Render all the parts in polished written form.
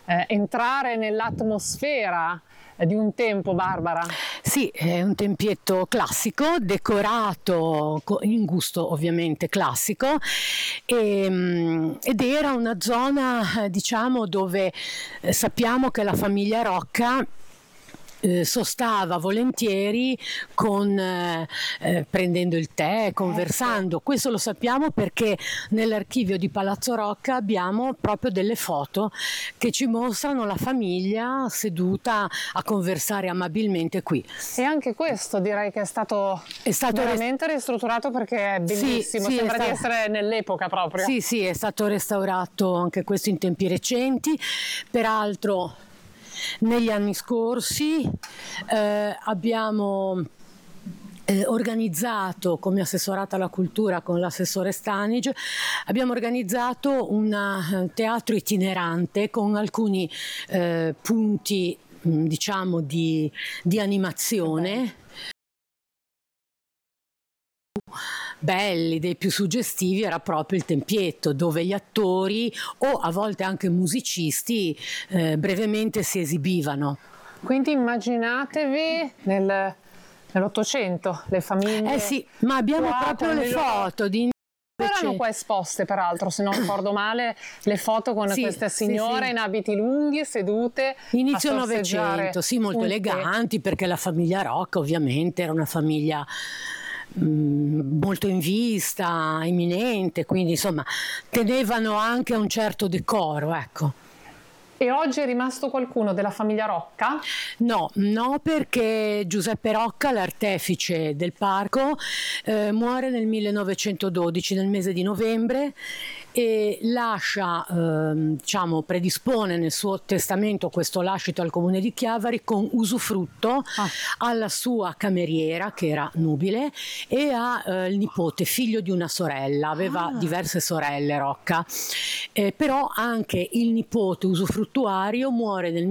entrare nell'atmosfera di un tempo, Barbara. Sì, è un tempietto classico, decorato in gusto ovviamente classico, ed era una zona, diciamo, dove sappiamo che la famiglia Rocca sostava volentieri prendendo il tè, conversando. Questo lo sappiamo perché nell'archivio di Palazzo Rocca abbiamo proprio delle foto che ci mostrano la famiglia seduta a conversare amabilmente qui. E anche questo direi che è stato veramente ristrutturato, perché è bellissimo, sì, sembra di essere nell'epoca proprio. Sì, è stato restaurato anche questo in tempi recenti. Peraltro negli anni scorsi abbiamo organizzato, come assessorata alla cultura con l'assessore Stanic, abbiamo organizzato un teatro itinerante con alcuni punti, diciamo, di animazione belli, dei più suggestivi. Era proprio il tempietto dove gli attori o a volte anche musicisti brevemente si esibivano. Quindi immaginatevi nell'Ottocento le famiglie. Sì, ma abbiamo proprio le foto di... Erano qua esposte, peraltro, se non ricordo male, le foto con queste signore in abiti lunghi sedute inizio Novecento, molto eleganti, perché la famiglia Rocca ovviamente era una famiglia molto in vista, eminente, quindi insomma tenevano anche un certo decoro, ecco. E oggi è rimasto qualcuno della famiglia Rocca? No, perché Giuseppe Rocca, l'artefice del parco, muore nel 1912, nel mese di novembre, e lascia, diciamo, predispone nel suo testamento questo lascito al comune di Chiavari con usufrutto alla sua cameriera, che era nubile, e al nipote, figlio di una sorella. Aveva diverse sorelle Rocca, però anche il nipote usufruttuario muore nel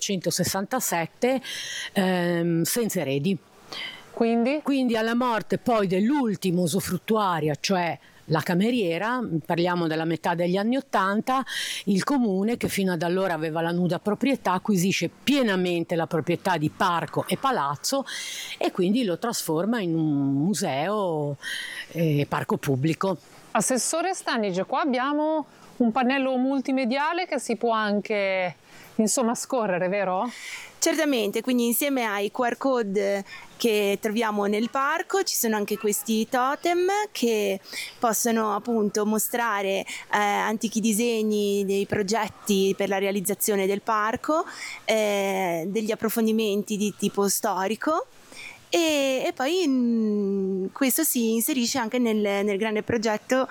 1967 senza eredi. Quindi alla morte poi dell'ultimo usufruttuario, cioè la cameriera, parliamo della metà degli anni '80, il comune, che fino ad allora aveva la nuda proprietà, acquisisce pienamente la proprietà di parco e palazzo e quindi lo trasforma in un museo e parco pubblico. Assessore Stanic, qua abbiamo un pannello multimediale che si può anche, insomma, scorrere, vero? Certamente, quindi insieme ai QR code che troviamo nel parco ci sono anche questi totem che possono appunto mostrare antichi disegni dei progetti per la realizzazione del parco, degli approfondimenti di tipo storico. E poi questo si inserisce anche nel grande progetto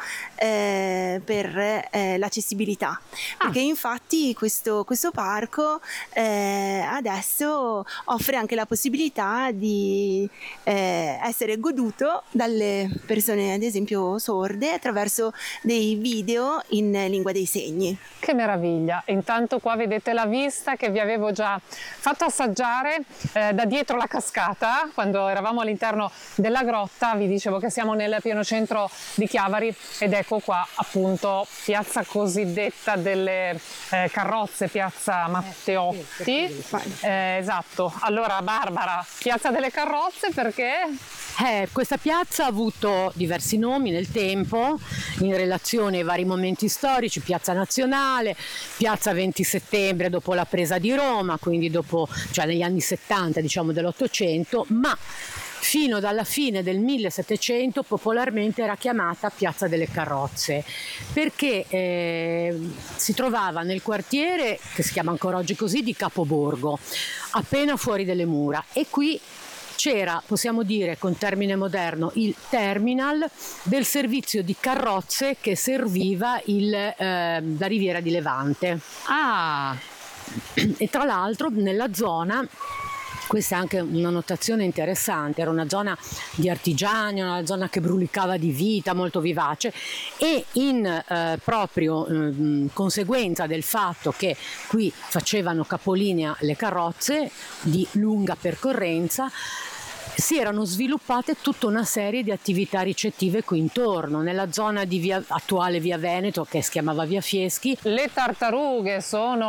per l'accessibilità, perché infatti questo parco adesso offre anche la possibilità di essere goduto dalle persone, ad esempio sorde, attraverso dei video in lingua dei segni. Che meraviglia! Intanto qua vedete la vista che vi avevo già fatto assaggiare da dietro la cascata. Quando eravamo all'interno della grotta vi dicevo che siamo nel pieno centro di Chiavari, ed ecco qua appunto piazza cosiddetta delle carrozze, piazza Matteotti. Esatto. Allora Barbara, piazza delle carrozze perché? Questa piazza ha avuto diversi nomi nel tempo in relazione ai vari momenti storici: Piazza Nazionale, Piazza 20 settembre dopo la presa di Roma, quindi cioè negli anni 70, diciamo, dell'Ottocento, ma fino dalla fine del 1700 popolarmente era chiamata Piazza delle Carrozze, perché si trovava nel quartiere, che si chiama ancora oggi così, di Capoborgo, appena fuori delle mura, e qui c'era, possiamo dire con termine moderno, il terminal del servizio di carrozze che serviva la riviera di Levante. E tra l'altro nella zona, questa è anche una notazione interessante, era una zona di artigiani, una zona che brulicava di vita, molto vivace, e in proprio conseguenza del fatto che qui facevano capolinea le carrozze di lunga percorrenza, si erano sviluppate tutta una serie di attività ricettive qui intorno, nella zona di attuale via Veneto, che si chiamava via Fieschi. Le tartarughe sono